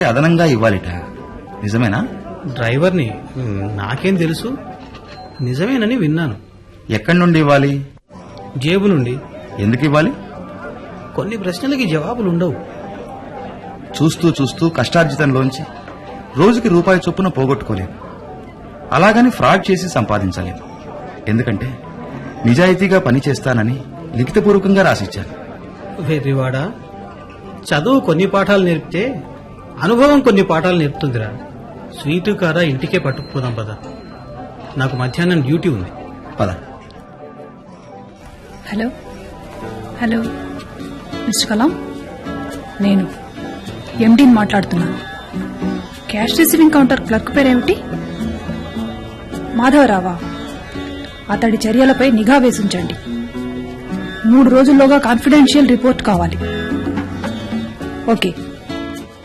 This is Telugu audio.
అదనంగా ఇవ్వాలిట, నిజమేనా? డ్రైవర్ని, నాకేం తెలుసు. నిజమేనని విన్నాను. ఎక్కడి నుండి ఇవ్వాలి? జేబు నుండి. ఎందుకు ఇవ్వాలి? కొన్ని ప్రశ్నలకి జవాబులుండవు. చూస్తూ చూస్తూ కష్టార్జితంలోంచి రోజుకి రూపాయి చొప్పున పోగొట్టుకోలేను. అలాగని ఫ్రాడ్ చేసి సంపాదించలేను. ఎందుకంటే నిజాయితీగా పనిచేస్తానని లిఖితపూర్వకంగా రాసిచ్చాను. వెర్రివాడా, చదువు కొన్ని పాఠాలు నేర్పితే అనుభవం కొన్ని పాఠాలు నేర్పుతుందిరా. స్వీటు కార ఇంటికే పట్టుకుపోదాం పద. నాకు మధ్యాహ్నం డ్యూటీ ఉంది. పద. హలో హలో మిస్టర్ కలాం, నేను ఎండీని మాట్లాడుతున్నాను. క్యాష్ రిసీవింగ్ కౌంటర్ క్లర్క్ పేరేమిటి? మాధవరావా? అతడి చర్యలపై నిఘా వేసించండి. 3 రోజుల్లోగా కాన్ఫిడెన్షియల్ రిపోర్ట్ కావాలి. ఓకే.